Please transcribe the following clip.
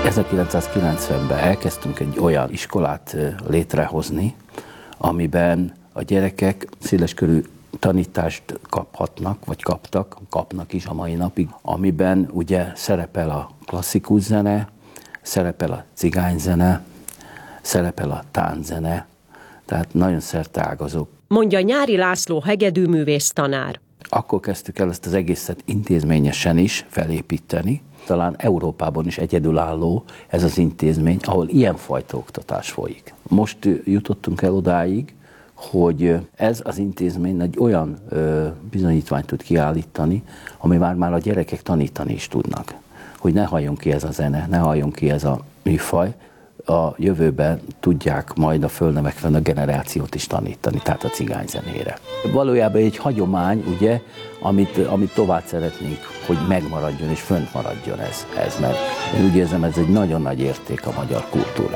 1990-ben elkezdtünk egy olyan iskolát létrehozni, amiben a gyerekek széleskörű tanítást kaphatnak, vagy kapnak is a mai napig, amiben ugye szerepel a klasszikus zene, szerepel a cigányzene, szerepel a tánczene, tehát nagyon szerteágazó. Mondja Nyári László hegedűművész tanár. Akkor kezdtük el ezt az egészet intézményesen is felépíteni. Talán Európában is egyedülálló ez az intézmény, ahol ilyenfajta oktatás folyik. Most jutottunk el odáig, hogy ez az intézmény egy olyan bizonyítványt tud kiállítani, ami már a gyerekek tanítani is tudnak. Hogy ne halljon ki ez a zene, ne halljon ki ez a műfaj, a jövőben tudják majd a fölnövekvő generációt is tanítani, tehát a cigányzenére. Valójában egy hagyomány, ugye, amit tovább szeretnénk, hogy megmaradjon és fönt maradjon ez, mert én úgy érzem, ez egy nagyon nagy érték a magyar kultúrában.